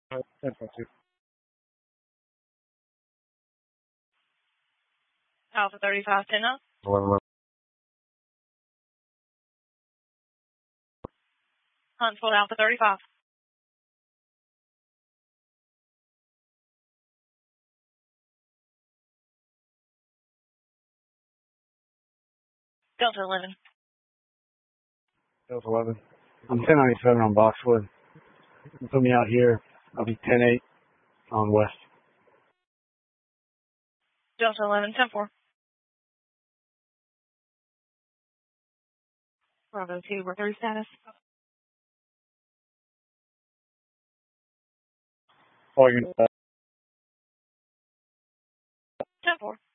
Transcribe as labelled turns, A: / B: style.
A: 10.2.
B: Alpha 35, 10 up.
A: 11.
B: Huntsville, Alpha 35. Delta 11.
A: Delta 11. I'm 1097 on Boxwood. Put me out here. I'll be 10-8 on West.
B: Delta 11, 10-4. Bravo 2, we're through status.
A: Oh, you're
B: 10-4.